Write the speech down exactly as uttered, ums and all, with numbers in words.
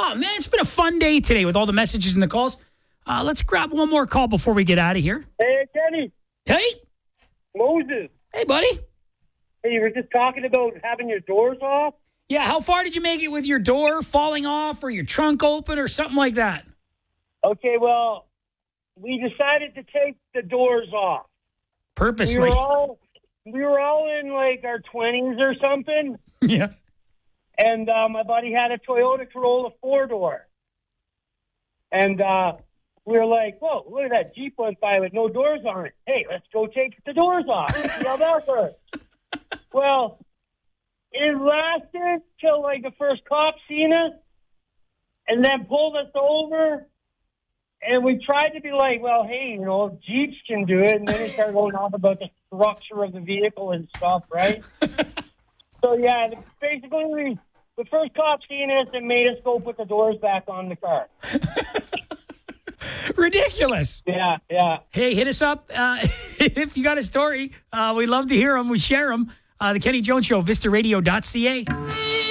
Oh, man, it's been a fun day today with all the messages and the calls. Uh, let's grab one more call before we get out of here. Hey, Kenny. Hey. Moses. Hey, buddy. Hey, you were just talking about having your doors off? Yeah, how far did you make it with your door falling off or your trunk open or something like that? Okay, well, we decided to take the doors off. Purposely. We were all, we were all in, like, our twenties or something. Yeah. And uh, my buddy had a Toyota Corolla four-door. And uh, we were like, whoa, look at that Jeep went by with no doors on it. Hey, let's go take the doors off. See how that works. Well, it lasted till, like, the first cop seen us and then pulled us over. And we tried to be like, well, hey, you know, Jeeps can do it. And then we started going off about the structure of the vehicle and stuff, right? So, yeah, basically, we, the first cop seen us and made us go put the doors back on the car. Ridiculous. Yeah, yeah. Hey, hit us up uh, if you got a story. Uh, we love to hear them. We share them. Uh, the Kenny Jones Show, vista radio dot c a.